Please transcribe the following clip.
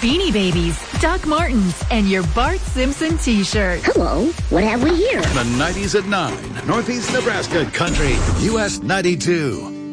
Beanie Babies, Doc Martens, and your Bart Simpson t-shirt. Hello, what have we here? The 90s at 9, Northeast Nebraska Country, US 92.